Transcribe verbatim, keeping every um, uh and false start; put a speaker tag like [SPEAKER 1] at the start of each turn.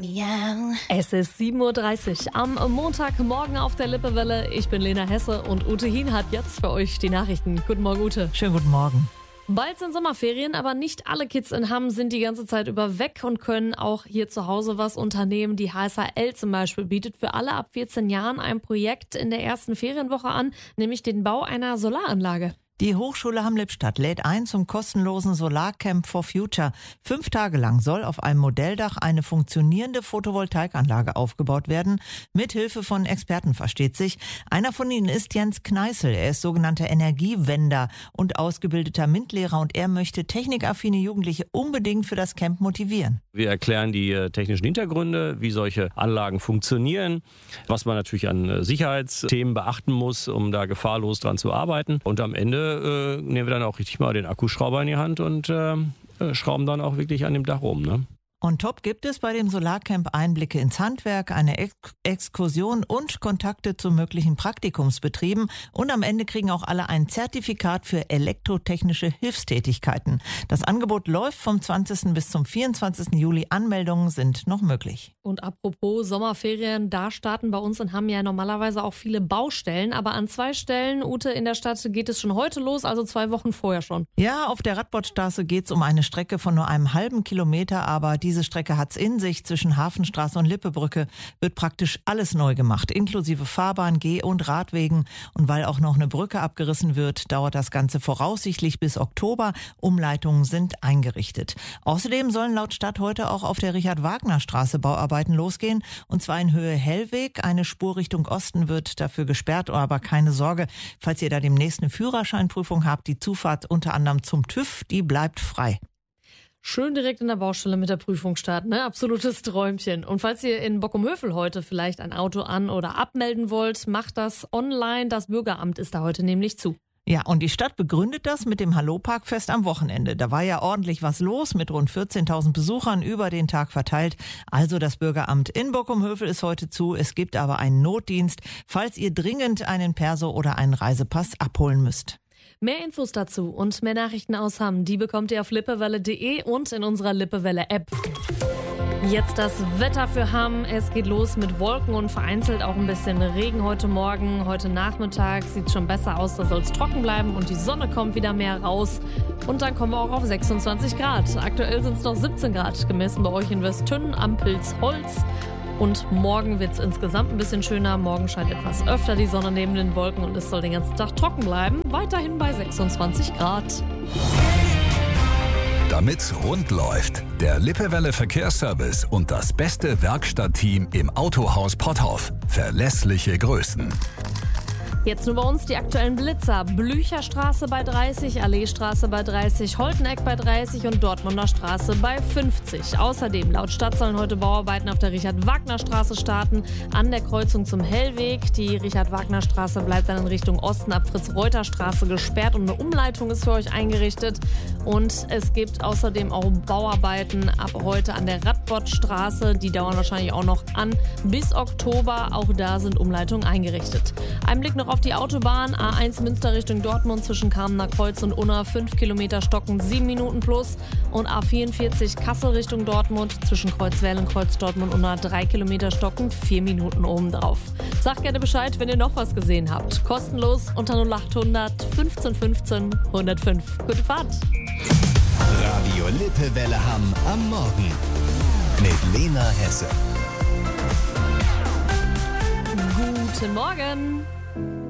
[SPEAKER 1] Miau.
[SPEAKER 2] Es ist sieben Uhr dreißig am Montagmorgen auf der Lippewelle. Ich bin Lena Hesse und Ute Hien hat jetzt für euch die Nachrichten. Guten Morgen, Ute.
[SPEAKER 3] Schönen guten Morgen.
[SPEAKER 2] Bald sind Sommerferien, aber nicht alle Kids in Hamm sind die ganze Zeit über weg und können auch hier zu Hause was unternehmen. Die H S H L zum Beispiel bietet für alle ab vierzehn Jahren ein Projekt in der ersten Ferienwoche an, nämlich den Bau einer Solaranlage.
[SPEAKER 3] Die Hochschule Hamm-Lippstadt lädt ein zum kostenlosen Solarcamp for Future. Fünf Tage lang soll auf einem Modelldach eine funktionierende Photovoltaikanlage aufgebaut werden. Mithilfe von Experten, versteht sich. Einer von ihnen ist Jens Kneißl. Er ist sogenannter Energiewender und ausgebildeter MINT-Lehrer und er möchte technikaffine Jugendliche unbedingt für das Camp motivieren.
[SPEAKER 4] Wir erklären die äh, technischen Hintergründe, wie solche Anlagen funktionieren, was man natürlich an äh, Sicherheitsthemen beachten muss, um da gefahrlos dran zu arbeiten. Und am Ende äh, nehmen wir dann auch richtig mal den Akkuschrauber in die Hand und äh, schrauben dann auch wirklich an dem Dach rum, ne?
[SPEAKER 3] On top gibt es bei dem Solarcamp Einblicke ins Handwerk, eine Ex- Exkursion und Kontakte zu möglichen Praktikumsbetrieben. Und am Ende kriegen auch alle ein Zertifikat für elektrotechnische Hilfstätigkeiten. Das Angebot läuft vom zwanzigsten bis zum vierundzwanzigsten Juli. Anmeldungen sind noch möglich.
[SPEAKER 2] Und apropos Sommerferien, da starten bei uns in Hamm ja normalerweise auch viele Baustellen. Aber an zwei Stellen, Ute, in der Stadt geht es schon heute los, also zwei Wochen vorher schon.
[SPEAKER 3] Ja, auf der Radbordstraße geht es um eine Strecke von nur einem halben Kilometer, aber die Diese Strecke hat's in sich. Zwischen Hafenstraße und Lippebrücke wird praktisch alles neu gemacht, inklusive Fahrbahn, Geh- und Radwegen. Und weil auch noch eine Brücke abgerissen wird, dauert das Ganze voraussichtlich bis Oktober. Umleitungen sind eingerichtet. Außerdem sollen laut Stadt heute auch auf der Richard-Wagner-Straße Bauarbeiten losgehen. Und zwar in Höhe Hellweg. Eine Spur Richtung Osten wird dafür gesperrt. Aber keine Sorge, falls ihr da demnächst eine Führerscheinprüfung habt, die Zufahrt unter anderem zum TÜV, die bleibt frei.
[SPEAKER 2] Schön direkt in der Baustelle mit der Prüfung starten, ne? Absolutes Träumchen. Und falls ihr in Bockum-Hövel heute vielleicht ein Auto an- oder abmelden wollt, macht das online. Das Bürgeramt ist da heute nämlich zu.
[SPEAKER 3] Ja, und die Stadt begründet das mit dem Hallo-Parkfest am Wochenende. Da war ja ordentlich was los mit rund vierzehntausend Besuchern über den Tag verteilt. Also das Bürgeramt in Bockum-Hövel ist heute zu. Es gibt aber einen Notdienst, falls ihr dringend einen Perso oder einen Reisepass abholen müsst.
[SPEAKER 2] Mehr Infos dazu und mehr Nachrichten aus Hamm, die bekommt ihr auf lippewelle punkt de und in unserer Lippewelle-App. Jetzt das Wetter für Hamm. Es geht los mit Wolken und vereinzelt auch ein bisschen Regen heute Morgen. Heute Nachmittag sieht schon besser aus, da soll es trocken bleiben und die Sonne kommt wieder mehr raus. Und dann kommen wir auch auf sechsundzwanzig Grad. Aktuell sind es noch siebzehn Grad, gemessen bei euch in Westtünn am Pilzholz. Und morgen wird es insgesamt ein bisschen schöner. Morgen scheint etwas öfter die Sonne neben den Wolken und es soll den ganzen Tag trocken bleiben. Weiterhin bei sechsundzwanzig Grad.
[SPEAKER 5] Damit's rund läuft, der Lippewelle Verkehrsservice und das beste Werkstattteam im Autohaus Potthoff. Verlässliche Größen.
[SPEAKER 2] Jetzt nur bei uns die aktuellen Blitzer. Blücherstraße bei dreißig, Alleestraße bei dreißig, Holteneck bei dreißig und Dortmunder Straße bei fünfzig. Außerdem, laut Stadt sollen heute Bauarbeiten auf der Richard-Wagner-Straße starten, an der Kreuzung zum Hellweg. Die Richard-Wagner-Straße bleibt dann in Richtung Osten ab Fritz-Reuter-Straße gesperrt und eine Umleitung ist für euch eingerichtet. Und es gibt außerdem auch Bauarbeiten ab heute an der Radbordstraße. Die dauern wahrscheinlich auch noch an bis Oktober. Auch da sind Umleitungen eingerichtet. Ein Blick noch auf die Autobahn. A eins Münster Richtung Dortmund zwischen Kamener Kreuz und Unna fünf Kilometer stocken, sieben Minuten plus. Und A vierundvierzig Kassel Richtung Dortmund zwischen Kreuzwerl und Kreuz Dortmund Unna drei Kilometer stocken, vier Minuten obendrauf. Sagt gerne Bescheid, wenn ihr noch was gesehen habt. Kostenlos unter null achthundert fünfzehn fünfzehn hundertfünf. Gute Fahrt!
[SPEAKER 6] Radio Lippewelle Hamm am Morgen mit Lena Hesse.
[SPEAKER 2] Guten Morgen!